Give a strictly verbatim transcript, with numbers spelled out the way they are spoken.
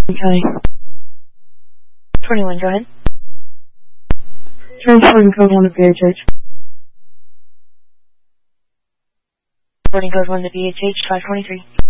Okay. twenty-one, go ahead. Transferring code one to P H H. Boarding code one to P H H, five twenty-three.